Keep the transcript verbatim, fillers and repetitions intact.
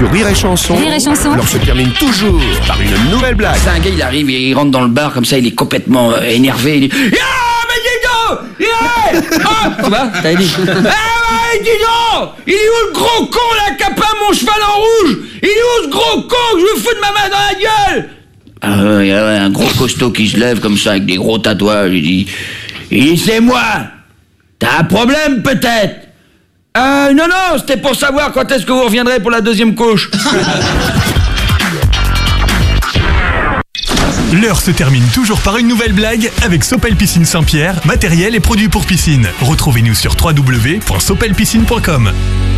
Sur Rire et Chanson, Rire et Chanson. l'heure se termine toujours par une nouvelle blague. C'est un gars, il arrive, il rentre dans le bar comme ça, il est complètement euh, énervé. Il dit « Ya, mais dis donc Ya ah, tu vois, t'as dit « Ah ouais, dis donc il est où le gros con là qui a peint mon cheval en rouge? Il est où ce gros con que je me fous de ma main dans la gueule ?» Ah ouais, ouais, un gros costaud qui se lève comme ça avec des gros tatouages. Il dit « Il dit c'est moi. T'as un problème peut-être? Euh, non, non, c'était pour savoir quand est-ce que vous reviendrez pour la deuxième couche. » L'heure se termine toujours par une nouvelle blague avec Sopel Piscine Saint-Pierre, matériel et produits pour piscine. Retrouvez-nous sur w w w point sopel piscine point com.